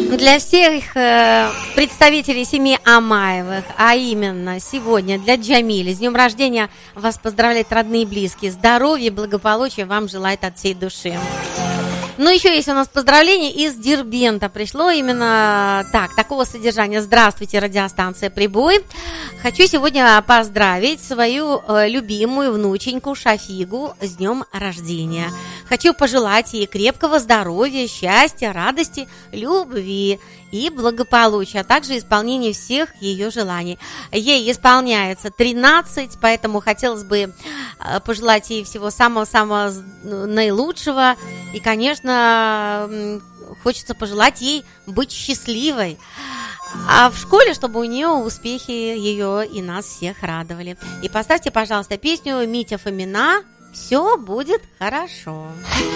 Для всех представителей семьи Амаевых, а именно сегодня для Джамили, с днем рождения вас поздравляют родные и близкие. Здоровья, благополучия вам желает от всей души. Ну, еще есть у нас поздравление из Дербента. Пришло именно такого содержания. Здравствуйте, радиостанция «Прибой». Хочу сегодня поздравить свою любимую внученьку Шафигу с днем рождения. Хочу пожелать ей крепкого здоровья, счастья, радости, любви и благополучия, а также исполнения всех ее желаний. Ей исполняется 13, поэтому хотелось бы пожелать ей всего самого-самого наилучшего. И, конечно, хочется пожелать ей быть счастливой. А в школе, чтобы у нее успехи ее и нас всех радовали. И поставьте, пожалуйста, песню Митя Фомина «Все будет хорошо».